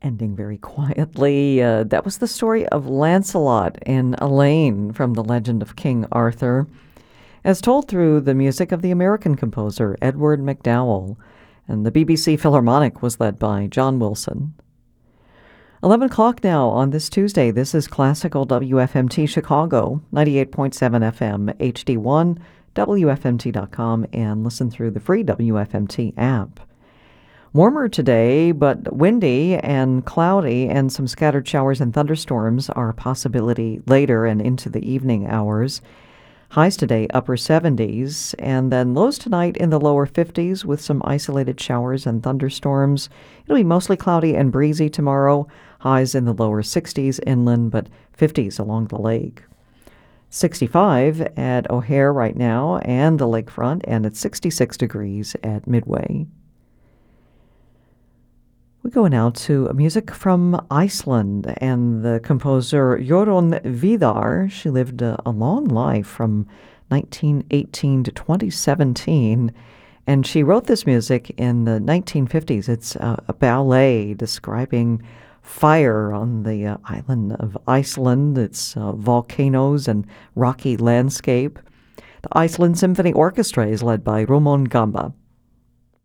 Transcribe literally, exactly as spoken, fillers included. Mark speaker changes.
Speaker 1: Ending very quietly. Uh, that was the story of Lancelot and Elaine from The Legend of King Arthur, as told through the music of the American composer Edward MacDowell, and the B B C Philharmonic was led by John Wilson. eleven o'clock now on this Tuesday. This is Classical W F M T Chicago, ninety-eight point seven F M, H D one, W F M T dot com, and listen through the free W F M T app. Warmer today, but windy and cloudy, and some scattered showers and thunderstorms are a possibility later and into the evening hours. Highs today, upper seventies, and then lows tonight in the lower fifties with some isolated showers and thunderstorms. It'll be mostly cloudy and breezy tomorrow. Highs in the lower sixties inland, but fifties along the lake. sixty-five at O'Hare right now and the lakefront, and it's sixty-six degrees at Midway. We go now to music from Iceland and the composer Jorun Vidar. She lived a, a long life from nineteen eighteen to twenty seventeen, and she wrote this music in the nineteen fifties. It's a, a ballet describing fire on the uh, island of Iceland. It's uh, volcanoes and rocky landscape. The Iceland Symphony Orchestra is led by Ramon Gamba.